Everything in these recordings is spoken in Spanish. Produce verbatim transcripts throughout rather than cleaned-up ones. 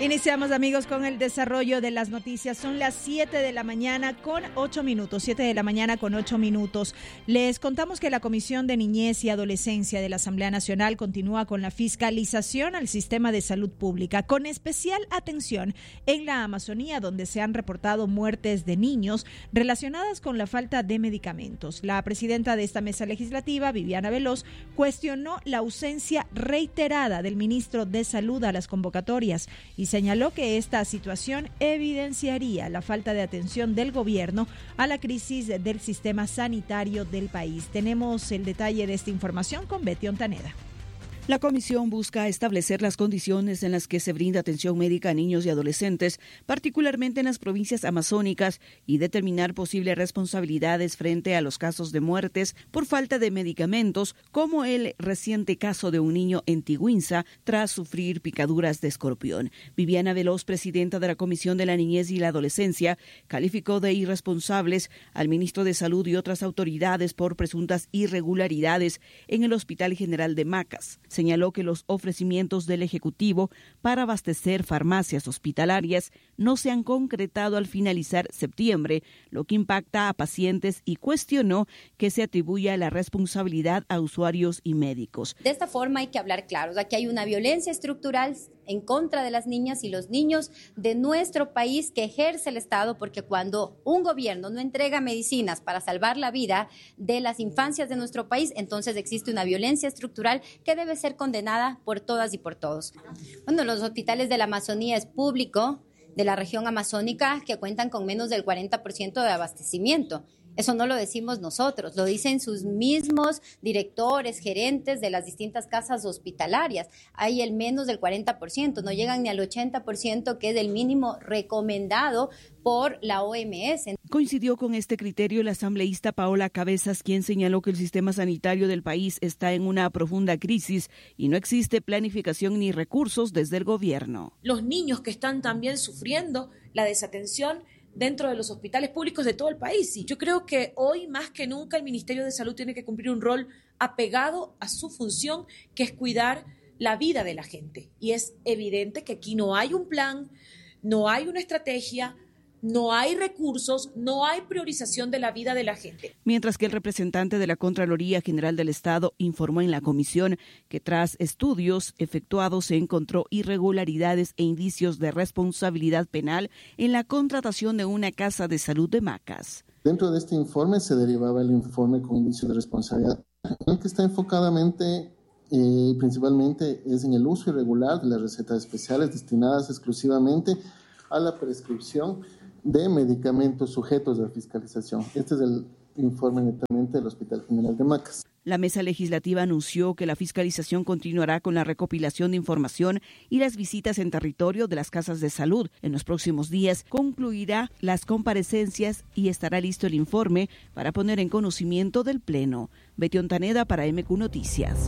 Iniciamos, amigos, con el desarrollo de las noticias. Son las siete de la mañana con ocho minutos. siete de la mañana con ocho minutos. Les contamos que la Comisión de Niñez y Adolescencia de la Asamblea Nacional continúa con la fiscalización al sistema de salud pública, con especial atención en la Amazonía, donde se han reportado muertes de niños relacionadas con la falta de medicamentos. La presidenta de esta mesa legislativa, Viviana Veloz, cuestionó la ausencia reiterada del ministro de Salud a las convocatorias y señaló que esta situación evidenciaría la falta de atención del gobierno a la crisis del sistema sanitario del país. Tenemos el detalle de esta información con Betty Ontaneda. La comisión busca establecer las condiciones en las que se brinda atención médica a niños y adolescentes, particularmente en las provincias amazónicas, y determinar posibles responsabilidades frente a los casos de muertes por falta de medicamentos, como el reciente caso de un niño en Tigüinza tras sufrir picaduras de escorpión. Viviana Veloz, presidenta de la Comisión de la Niñez y la Adolescencia, calificó de irresponsables al ministro de Salud y otras autoridades por presuntas irregularidades en el Hospital General de Macas. Señaló que los ofrecimientos del Ejecutivo para abastecer farmacias hospitalarias no se han concretado al finalizar septiembre, lo que impacta a pacientes, y cuestionó que se atribuya la responsabilidad a usuarios y médicos. De esta forma hay que hablar claro, o sea, que hay una violencia estructural en contra de las niñas y los niños de nuestro país que ejerce el Estado, porque cuando un gobierno no entrega medicinas para salvar la vida de las infancias de nuestro país, entonces existe una violencia estructural que debe ser condenada por todas y por todos. Bueno, los hospitales de la Amazonía es público, de la región amazónica, que cuentan con menos del cuarenta por ciento de abastecimiento. Eso no lo decimos nosotros, lo dicen sus mismos directores, gerentes de las distintas casas hospitalarias. Hay el menos del cuarenta por ciento, no llegan ni al ochenta por ciento, que es el mínimo recomendado por la O M S. Coincidió con este criterio la asambleísta Paola Cabezas, quien señaló que el sistema sanitario del país está en una profunda crisis y no existe planificación ni recursos desde el gobierno. Los niños que están también sufriendo la desatención dentro de los hospitales públicos de todo el país. Y yo creo que hoy más que nunca el Ministerio de Salud tiene que cumplir un rol apegado a su función, que es cuidar la vida de la gente. Y es evidente que aquí no hay un plan, no hay una estrategia, no hay recursos, no hay priorización de la vida de la gente. Mientras que el representante de la Contraloría General del Estado informó en la comisión que tras estudios efectuados se encontró irregularidades e indicios de responsabilidad penal en la contratación de una casa de salud de Macas. Dentro de este informe se derivaba el informe con indicios de responsabilidad, el que está enfocadamente y eh, principalmente es en el uso irregular de las recetas especiales destinadas exclusivamente a la prescripción de medicamentos sujetos a fiscalización. Este es el informe netamente del Hospital General de Macas. La mesa legislativa anunció que la fiscalización continuará con la recopilación de información y las visitas en territorio de las casas de salud. En los próximos días concluirá las comparecencias y estará listo el informe para poner en conocimiento del Pleno. Betty Ontaneda para M Q Noticias.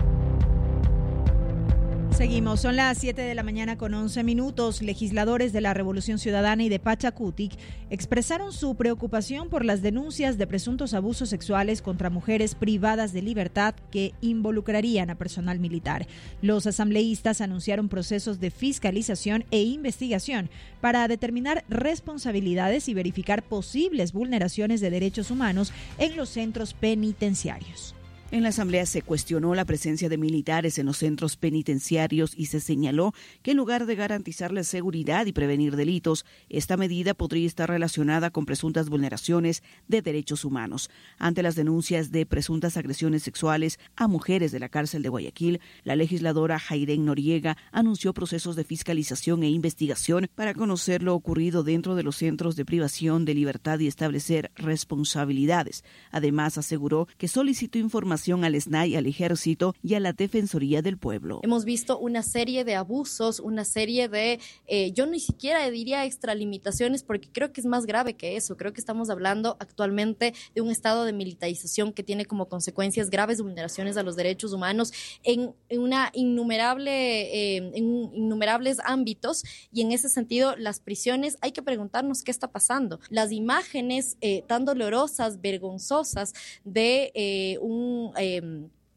Seguimos, son las siete de la mañana con once minutos. Legisladores de la Revolución Ciudadana y de Pachacutic expresaron su preocupación por las denuncias de presuntos abusos sexuales contra mujeres privadas de libertad que involucrarían a personal militar. Los asambleístas anunciaron procesos de fiscalización e investigación para determinar responsabilidades y verificar posibles vulneraciones de derechos humanos en los centros penitenciarios. En la asamblea se cuestionó la presencia de militares en los centros penitenciarios y se señaló que en lugar de garantizar la seguridad y prevenir delitos, esta medida podría estar relacionada con presuntas vulneraciones de derechos humanos. Ante las denuncias de presuntas agresiones sexuales a mujeres de la cárcel de Guayaquil, la legisladora Jairén Noriega anunció procesos de fiscalización e investigación para conocer lo ocurrido dentro de los centros de privación de libertad y establecer responsabilidades. Además, aseguró que solicitó información al S N A I, al Ejército y a la Defensoría del Pueblo. Hemos visto una serie de abusos, una serie de, eh, yo ni siquiera diría extralimitaciones, porque creo que es más grave que eso. Creo que estamos hablando actualmente de un estado de militarización que tiene como consecuencias graves vulneraciones a los derechos humanos en, en una innumerable, eh, en innumerables ámbitos, y en ese sentido las prisiones, hay que preguntarnos qué está pasando. Las imágenes eh, tan dolorosas, vergonzosas de eh, un Eh,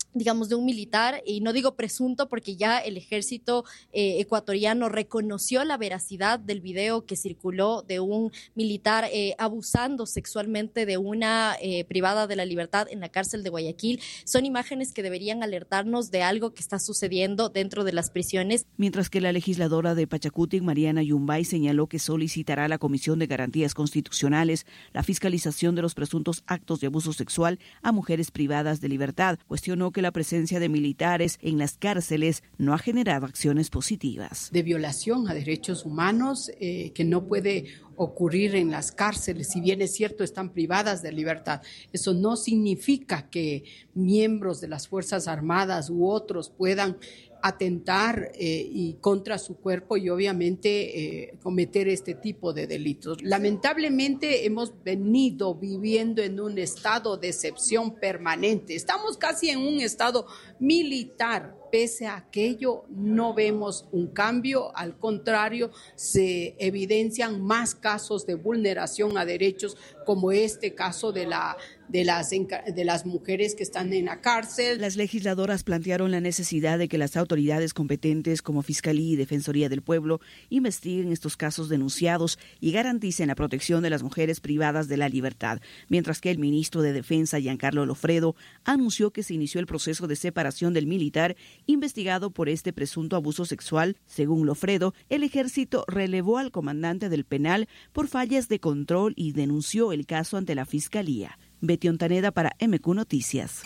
digamos, de un militar, y no digo presunto porque ya el ejército eh, ecuatoriano reconoció la veracidad del video que circuló de un militar eh, abusando sexualmente de una eh, privada de la libertad en la cárcel de Guayaquil. Son imágenes que deberían alertarnos de algo que está sucediendo dentro de las prisiones. Mientras que la legisladora de Pachacutic, Mariana Yumbay, señaló que solicitará a la Comisión de Garantías Constitucionales la fiscalización de los presuntos actos de abuso sexual a mujeres privadas de libertad. Cuestionó que la presencia de militares en las cárceles no ha generado acciones positivas. De violación a derechos humanos eh, que no puede ocurrir en las cárceles, si bien es cierto están privadas de libertad. Eso no significa que miembros de las Fuerzas Armadas u otros puedan atentar eh, y contra su cuerpo y obviamente eh, cometer este tipo de delitos. Lamentablemente hemos venido viviendo en un estado de excepción permanente. Estamos casi en un estado militar. Pese a aquello, no vemos un cambio, al contrario, se evidencian más casos de vulneración a derechos, como este caso de, la, de, las, de las mujeres que están en la cárcel. Las legisladoras plantearon la necesidad de que las autoridades competentes como Fiscalía y Defensoría del Pueblo investiguen estos casos denunciados y garanticen la protección de las mujeres privadas de la libertad, mientras que el ministro de Defensa, Giancarlo Lofredo, anunció que se inició el proceso de separación del militar investigado por este presunto abuso sexual. Según Lofredo, el ejército relevó al comandante del penal por fallas de control y denunció el caso ante la Fiscalía. Betty Ontaneda para M Q Noticias.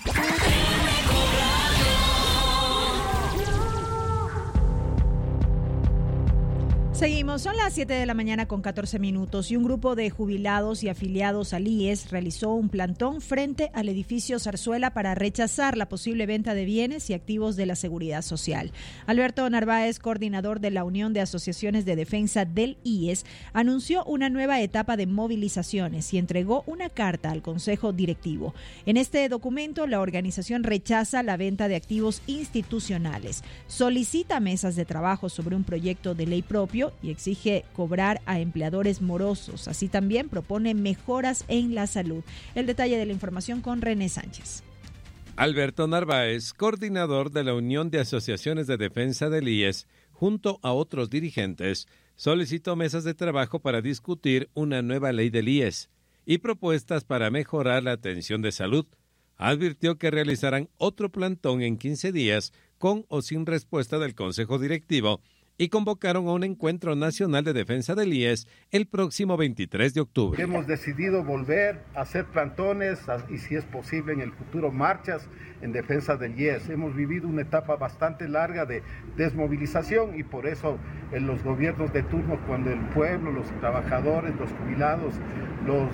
Seguimos, son las siete de la mañana con catorce minutos y un grupo de jubilados y afiliados al I E S realizó un plantón frente al edificio Zarzuela para rechazar la posible venta de bienes y activos de la Seguridad Social. Alberto Narváez, coordinador de la Unión de Asociaciones de Defensa del I E S, anunció una nueva etapa de movilizaciones y entregó una carta al Consejo Directivo. En este documento, la organización rechaza la venta de activos institucionales, solicita mesas de trabajo sobre un proyecto de ley propio y exige cobrar a empleadores morosos. Así también propone mejoras en la salud. El detalle de la información con René Sánchez. Alberto Narváez, coordinador de la Unión de Asociaciones de Defensa del I E S, junto a otros dirigentes, solicitó mesas de trabajo para discutir una nueva ley del I E S y propuestas para mejorar la atención de salud. Advirtió que realizarán otro plantón en quince días con o sin respuesta del Consejo Directivo y convocaron a un encuentro nacional de defensa del I E S el próximo veintitrés de octubre. Hemos decidido volver a hacer plantones y, si es posible, en el futuro marchas en defensa del I E S. Hemos vivido una etapa bastante larga de desmovilización y por eso en los gobiernos de turno, cuando el pueblo, los trabajadores, los jubilados, los,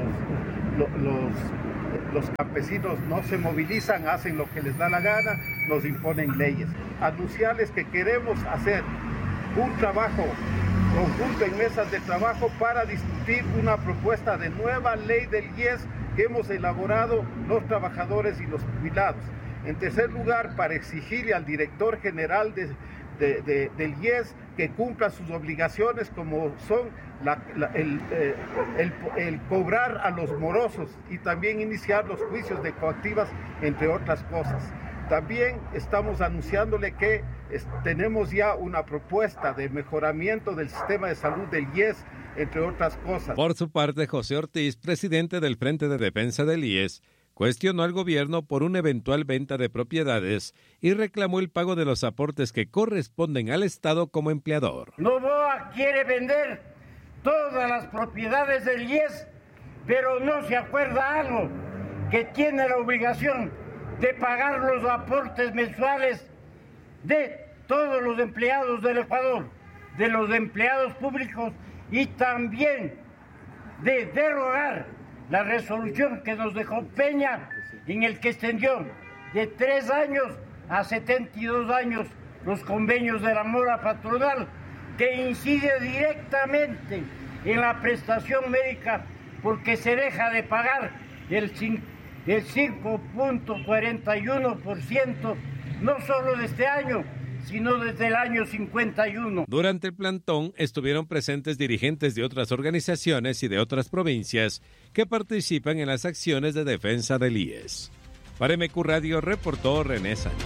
los, los, los, los campesinos no se movilizan, hacen lo que les da la gana, nos imponen leyes. Anunciarles que queremos hacer un trabajo conjunto en mesas de trabajo para discutir una propuesta de nueva ley del I E S que hemos elaborado los trabajadores y los jubilados. En tercer lugar, para exigirle al director general de, de, de, del I E S que cumpla sus obligaciones, como son la, la, el, eh, el, el cobrar a los morosos y también iniciar los juicios de coactivas, entre otras cosas. También estamos anunciándole que es, tenemos ya una propuesta de mejoramiento del sistema de salud del I E S, entre otras cosas. Por su parte, José Ortiz, presidente del Frente de Defensa del I E S, cuestionó al gobierno por una eventual venta de propiedades y reclamó el pago de los aportes que corresponden al Estado como empleador. Novoa quiere vender todas las propiedades del I E S, pero no se acuerda algo, que tiene la obligación de pagar los aportes mensuales de todos los empleados del Ecuador, de los empleados públicos y también de derogar la resolución que nos dejó Peña, en el que extendió de tres años a setenta y dos años los convenios de la mora patronal, que incide directamente en la prestación médica porque se deja de pagar el el cinco punto cuarenta y uno por ciento, no solo de este año, sino desde el año cincuenta y uno. Durante el plantón estuvieron presentes dirigentes de otras organizaciones y de otras provincias que participan en las acciones de defensa del I E S. Para M Q Radio reportó René Sánchez.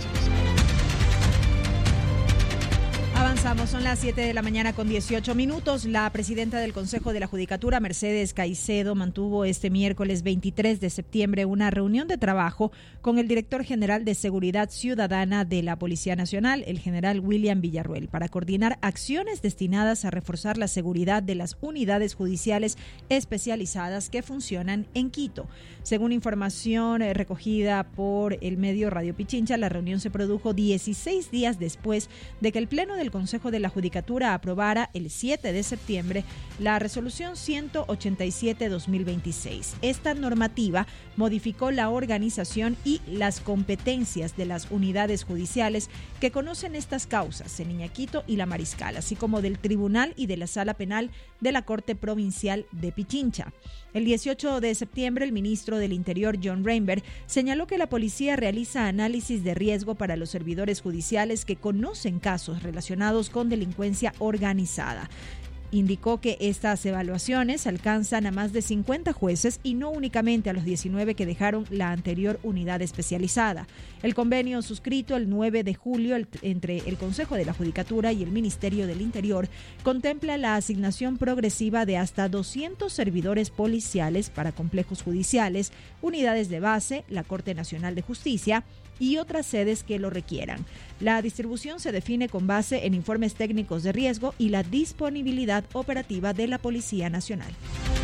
Avanzamos, son las siete de la mañana con dieciocho minutos. La presidenta del Consejo de la Judicatura, Mercedes Caicedo, mantuvo este miércoles veintitrés de septiembre una reunión de trabajo con el director general de Seguridad Ciudadana de la Policía Nacional, el general William Villarruel, para coordinar acciones destinadas a reforzar la seguridad de las unidades judiciales especializadas que funcionan en Quito. Según información recogida por el medio Radio Pichincha, la reunión se produjo dieciséis días después de que el Pleno del Consejo de la Judicatura aprobara el siete de septiembre la resolución ciento ochenta y siete guión dos mil veintiséis. Esta normativa modificó la organización y las competencias de las unidades judiciales que conocen estas causas en Iñaquito y La Mariscal, así como del Tribunal y de la Sala Penal de la Corte Provincial de Pichincha. El dieciocho de septiembre, el ministro del Interior, John Reinberg, señaló que la policía realiza análisis de riesgo para los servidores judiciales que conocen casos relacionados con delincuencia organizada. Indicó que estas evaluaciones alcanzan a más de cincuenta jueces y no únicamente a los diecinueve que dejaron la anterior unidad especializada. El convenio suscrito el nueve de julio el, entre el Consejo de la Judicatura y el Ministerio del Interior contempla la asignación progresiva de hasta doscientos servidores policiales para complejos judiciales, unidades de base, la Corte Nacional de Justicia y otras sedes que lo requieran. La distribución se define con base en informes técnicos de riesgo y la disponibilidad operativa de la Policía Nacional.